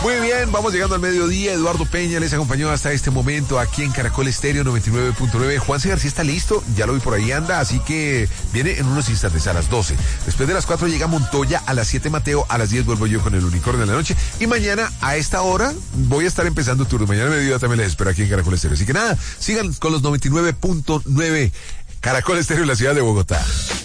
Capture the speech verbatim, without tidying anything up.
Muy bien, vamos llegando al mediodía. Eduardo Peña les acompañó hasta este momento aquí en Caracol Estéreo noventa y nueve punto nueve. Juanse García está listo, ya lo vi por ahí anda, así que viene en unos instantes a las doce. Después de las cuatro llega Montoya, a las siete Mateo, a las diez vuelvo yo con el Unicornio de la Noche. Y mañana a esta hora voy a estar empezando turno. Mañana al mediodía también les espero aquí en Caracol Estéreo. Así que nada, sigan con los noventa y nueve punto nueve. Caracol Estéreo en la ciudad de Bogotá.